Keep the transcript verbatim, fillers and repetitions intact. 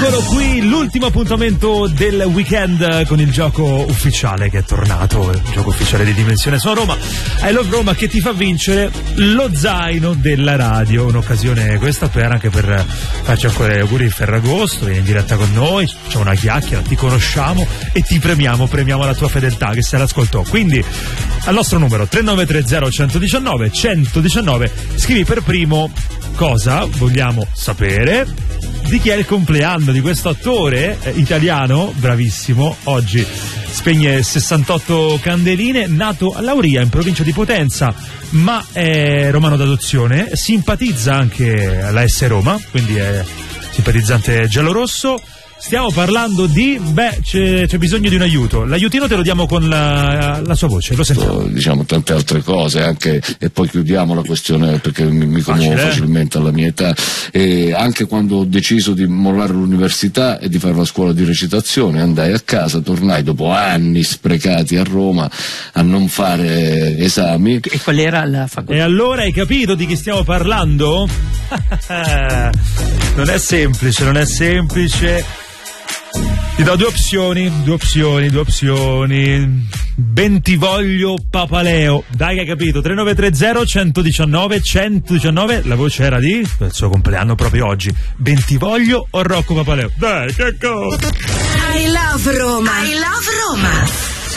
Eccolo qui, l'ultimo appuntamento del weekend con il gioco ufficiale che è tornato, il gioco ufficiale di Dimensione Sono Roma. I Love Roma, che ti fa vincere lo zaino della radio. Un'occasione questa per anche per farci ancora gli auguri di Ferragosto, vieni in diretta con noi, facciamo una chiacchiera, ti conosciamo e ti premiamo, premiamo la tua fedeltà che se l'ascoltò. Quindi al nostro numero tre nove tre zero uno uno nove uno uno nove scrivi per primo cosa vogliamo sapere, di chi è il compleanno di questo attore eh, italiano, bravissimo, oggi spegne sessantotto candeline, nato a Lauria in provincia di Potenza, ma è romano d'adozione, simpatizza anche alla S Roma, quindi è simpatizzante giallorosso. Stiamo parlando di, beh, c'è, c'è bisogno di un aiuto. L'aiutino te lo diamo con la, la sua voce, lo sentiamo. Diciamo tante altre cose anche, e poi chiudiamo la questione perché mi, mi commuovo facilmente alla mia età. E anche quando ho deciso di mollare l'università e di fare la scuola di recitazione, andai a casa, tornai dopo anni sprecati a Roma a non fare esami. E qual era la facoltà? E allora hai capito di chi stiamo parlando? Non è semplice, non è semplice. Ti do due opzioni, due opzioni, due opzioni. Bentivoglio Papaleo. Dai che hai capito. tre nove tre zero uno uno nove uno uno nove. La voce era di il suo compleanno proprio oggi. Bentivoglio o Rocco Papaleo? Dai, che cosa? I love Roma. I love Roma.